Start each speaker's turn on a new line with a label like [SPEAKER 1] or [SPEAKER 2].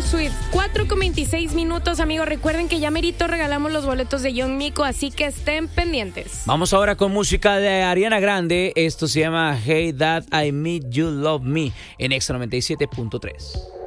[SPEAKER 1] Swift. 4:26, amigos. Recuerden que ya merito regalamos los boletos de Young Miko, así que estén pendientes.
[SPEAKER 2] Vamos ahora con música de Ariana Grande. Esto se llama Hey That I Meet You Love Me en Extra 97.3.